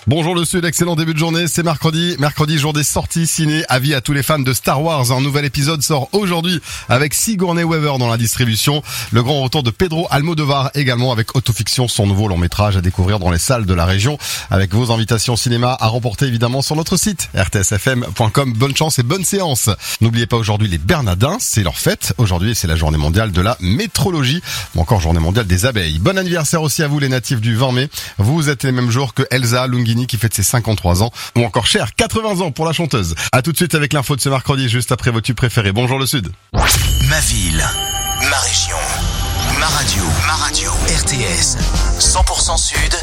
Bonjour le Sud, excellent début de journée, c'est mercredi, jour des sorties ciné, avis à tous les fans de Star Wars, un nouvel épisode sort aujourd'hui avec Sigourney Weaver dans la distribution, le grand retour de Pedro Almodovar également avec Autofiction, son nouveau long métrage à découvrir dans les salles de la région, avec vos invitations cinéma à remporter évidemment sur notre site rtsfm.com, bonne chance et bonne séance. N'oubliez pas aujourd'hui les Bernardins, c'est leur fête, aujourd'hui c'est la journée mondiale de la métrologie, ou encore journée mondiale des abeilles. Bon anniversaire aussi à vous les natifs du 20 mai, vous êtes les mêmes jours que Elsa Lungini qui fête ses 53 ans, ou encore Cher, 80 ans pour la chanteuse. À tout de suite avec l'info de ce mercredi, juste après vos tubes préférés. Bonjour le Sud. Ma ville, ma région, ma radio, RTS, 100% Sud,